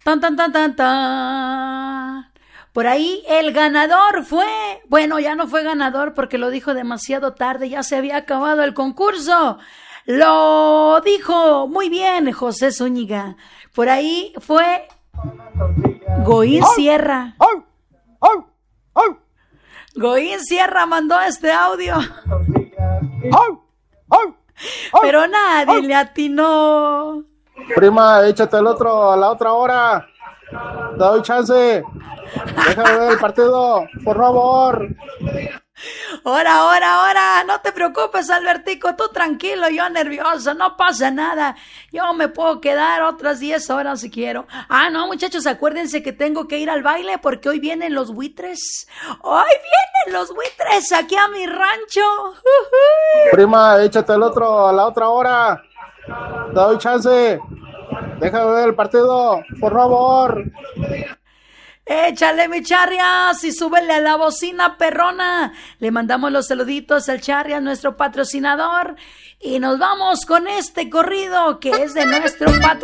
Tan, tan, tan, tan, tan. Por ahí el ganador fue, bueno, ya no fue ganador porque lo dijo demasiado tarde, ya se había acabado el concurso. Lo dijo muy bien José Zúñiga. Por ahí fue Goín Sierra. Goín Sierra mandó este audio. Pero nadie le atinó. Prima, échate la otra hora. Te doy chance. Déjame ver el partido, por favor. Ahora, no te preocupes, Albertico, tú tranquilo, yo nervioso, no pasa nada. Yo me puedo quedar otras 10 horas si quiero. Ah, no, muchachos, acuérdense que tengo que ir al baile porque hoy vienen los buitres. Hoy vienen los buitres aquí a mi rancho. Prima, échate la otra hora. Te doy chance. Déjame ver el partido, por favor. Échale, mi Charrias, y súbele a la bocina perrona. Le mandamos los saluditos al Charrias, nuestro patrocinador, y nos vamos con este corrido que es de nuestro patrocinador.